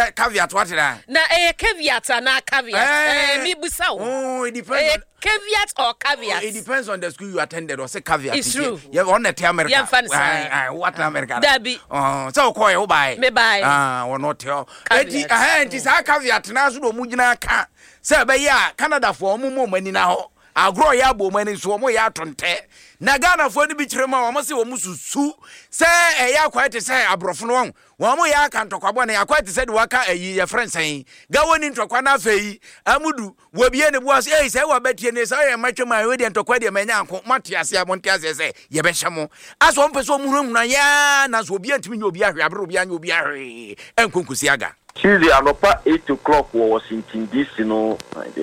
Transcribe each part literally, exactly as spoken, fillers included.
caveat what na na eh caveat na caveat eh mi busa wo oh it depends on caveat or caveat it depends on the school you attended or say caveat it's true yeah on the America yeah what America Dabi oh so call you buy me buy ah we not tell enti eh enti sa caveat na so do mu gina ka say be ya Canada for mu mu mani na ho agro ya bo mani so mo ya tonte na Ghana for ni bi kire ma wo se wo mususu say e ya kwete say abrofo no wo mo ya ka ntokwa na ya kwete say de waka ayi ya friend say ga woni ntokwa na afei amudu wo bie ne bo say say wo betie ne say ya matwe ma we de ntokwa de manya anko mate ase a monte ase say ye be hyemo aso mpe so muhuru na ya na so bie ntimi nya obi ahwe abro obi anya obi ahwe enkonkusi aga Tuesday anopa eight o'clock was in D C no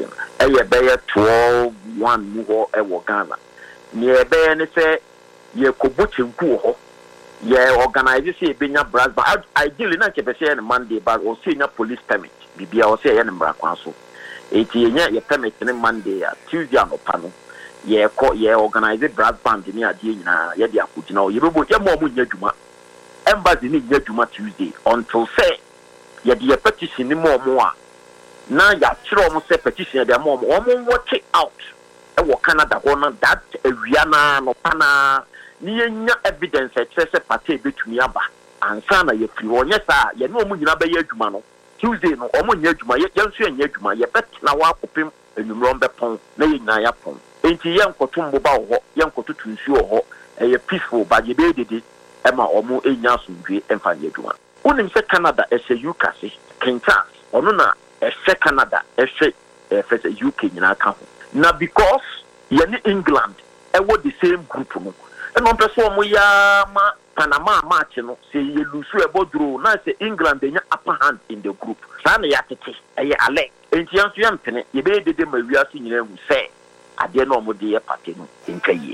eye be twelve one mu ho e wo Ghana ni ebe ne se ye kobochinku ho ye organize say benya brass but ideally na che be say on Monday but o say nya police permit bibia o say ye ne mra kwan so eti nya ye permit ne Monday Tuesday anopa no ye ko ye organize brass band ni ade nyina ye de akogina o ye bebo ye mo mo nya dwuma embassy ni nya dwuma Tuesday until say ye de petition ni mo mo a na ya kire mo say petition de mo mo mo watch out e wo Canada go na that area na no pana ni nya evidence e kire say party betumi aba ansa na ye free wonye sa ye no mo nyina be ye adwuma no Tuesday no o mo nya adwuma ye nso nya adwuma ye bet na wa kopem enumro be pon na ye nyina ya pon enti ye nkoto mboba ho ye nkoto tunsu ho e ye peaceful ba ye be dede e ma o mo enya asundwe emfa ye adwuma unim se Canada e se U K se Kintas ono na e se Canada e se e fe U K nyina ka ho na because ye ni England e wo the same group no e no pese o mo ya ma Panama match no se ye lusu e boduro na se England enya upper hand in the group sa na ya tete e ye ale enti anso ya mpene ye be dede ma wiase nyina hu se ade na o mo de ye pate no nkaye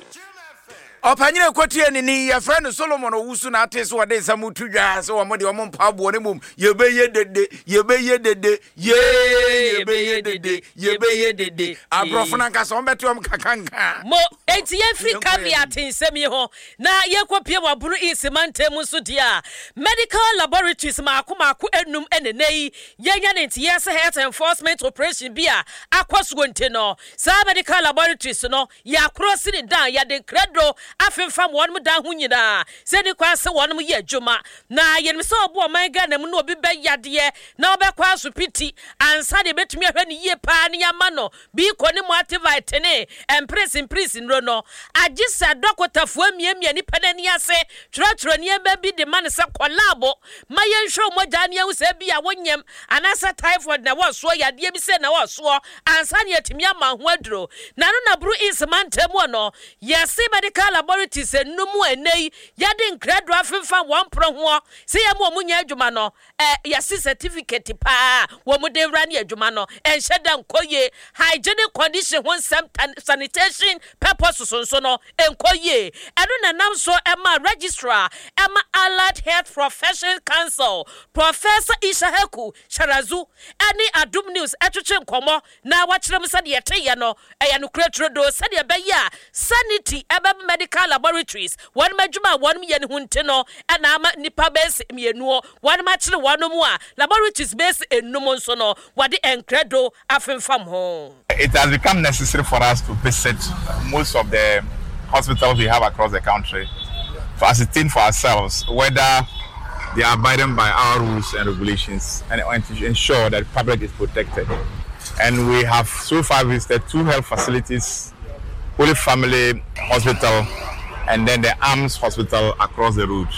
Opanyine kwatie ni ni ya friend Solomon owusu na ate so de samutu dwa so wo de wo mpabo ne mum ye be ye dede ye be ye dede ye ye be ye dede ye be ye dede abrofo na nka so beto am kakanka mo enti ye free caveat nsemi ho na ye kopie waburu isimantem so dia medical laboratories ma akomako enum enenei ye nya ne nti yes health enforcement operation bia akwaso nte no sa medical laboratories no ya cross ni down ya de credo afemfam wonum dan hu nyina se ni kwa se wonum ye adwuma na ye so obo o man ga na mu no obi be yade na obekwa so piti ansa de betumi ahwe ni ye pa ne yama no bi ko ni motivate ne empress impress nro no agisa dokotafo amiamia ni padani ase twatro ne ba bi de man se collabo ma ye nhwo mogya ne hu se bi a wonyem anasa typhoid na wo so yade bi se na wo so ansa ne atumi ama ho aduro na no na bru ismantem no yes medical laboratories enumu enei yade nkredo afemfa one pro ho se ye mo munya adwuma no eh yesi certificate pa wo mu de wra ne adwuma no enhyeda nkoye hygienic condition ho sanitation purpose so so no enkoye eno na nam so ema registrar ema allied health professional council Professor Ishaheku Sharazu ani Adum News etwetwe nkomo na wakyerem se de yete ye no eya no kretro do se de be ya sanity eba medical laboratories one madwuma one ye ne hunte no na ama nipa base mienu one ma kire one mu a laboratories base enum nso no wade enkredo afemfam ho. It has become necessary for us to visit most of the hospitals we have across the country to ascertain for ourselves whether they are abiding by our rules and regulations and to ensure that the public is protected. And we have so far visited two health facilities, Holy Family Hospital and then the Arms Hospital across the road.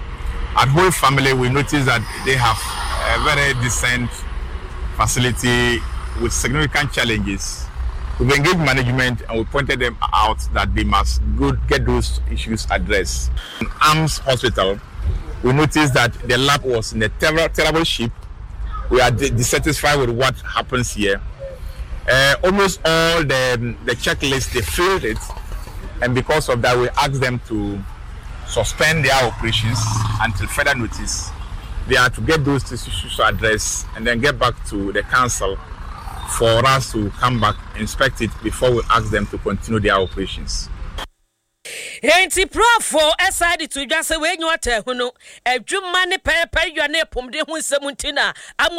At Holy Family, we noticed that they have a very decent facility with significant challenges. We've engaged management and we pointed them out that they must go get those issues addressed. In Arms Hospital, we noticed that the lab was in a ter- terrible shape. We are dissatisfied with what happens here. Uh, almost all the, the checklists, they failed it. And because of that, we asked them to suspend their operations until further notice. They are to get those issues addressed and then get back to the council for us to come back, inspect it before we ask them to continue their operations. Enti profo aside to just we nyu ata hunu adwuma ne pepe yone pomde hu semuntina